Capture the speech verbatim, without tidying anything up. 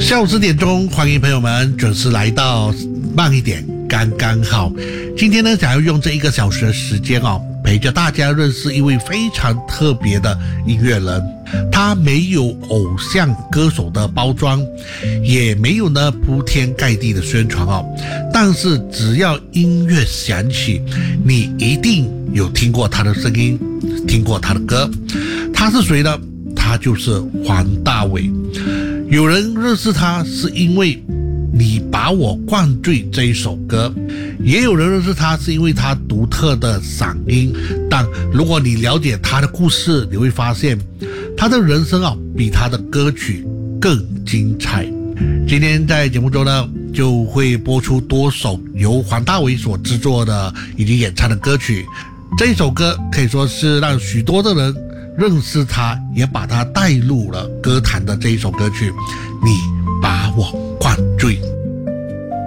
下午四点钟，欢迎朋友们准时来到慢一点刚刚好。今天呢，想要用这一个小时的时间哦，陪着大家认识一位非常特别的音乐人。他没有偶像歌手的包装，也没有呢铺天盖地的宣传哦，但是只要音乐响起，你一定有听过他的声音，听过他的歌。他是谁呢？他就是黄大炜。有人认识他是因为你把我灌醉这一首歌，也有人认识他是因为他独特的嗓音。但如果你了解他的故事，你会发现他的人生啊比他的歌曲更精彩。今天在节目中呢，就会播出多首由黄大炜所制作的以及演唱的歌曲。这一首歌可以说是让许多的人认识他，也把他带入了歌坛的这一首歌曲，你把我